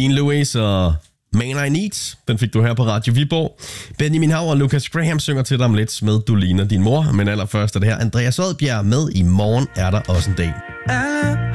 Dean Lewis og Man I Need, den fik du her på Radio Viborg. Benjamin Hav og Lucas Graham synger til dig om lidt med Du ligner din mor. Men allerførst er det her Andreas Odbjerg med I morgen er der også en dag.